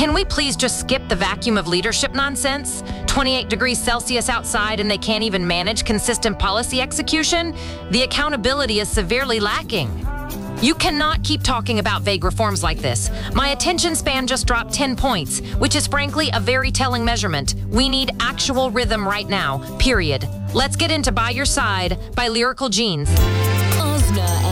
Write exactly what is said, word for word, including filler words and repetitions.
Can we please just skip the vacuum of leadership nonsense? twenty-eight degrees Celsius outside and they can't even manage consistent policy execution? The accountability is severely lacking. You cannot keep talking about vague reforms like this. My attention span just dropped ten points, which is frankly a very telling measurement. We need actual rhythm right now, period. Let's get into By Your Side by Lyrical Genes. Ozna